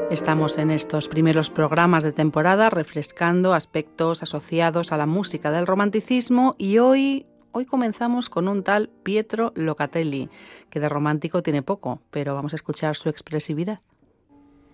Estamos en estos primeros programas de temporada refrescando aspectos asociados a la música del romanticismo y hoy comenzamos con un tal Pietro Locatelli, que de romántico tiene poco, pero vamos a escuchar su expresividad.